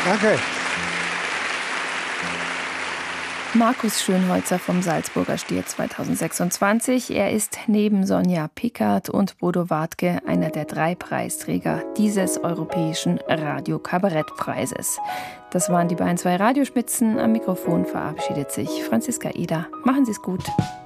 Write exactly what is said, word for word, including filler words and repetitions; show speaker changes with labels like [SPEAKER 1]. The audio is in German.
[SPEAKER 1] Danke.
[SPEAKER 2] Markus Schönholzer vom Salzburger Stier zweitausendsechsundzwanzig. Er ist neben Sonja Pickard und Bodo Wartke einer der drei Preisträger dieses Europäischen Radio-Kabarett-Preises. Das waren die Bayern zwei Radiospitzen. Am Mikrofon verabschiedet sich Franziska Eder. Machen Sie es gut.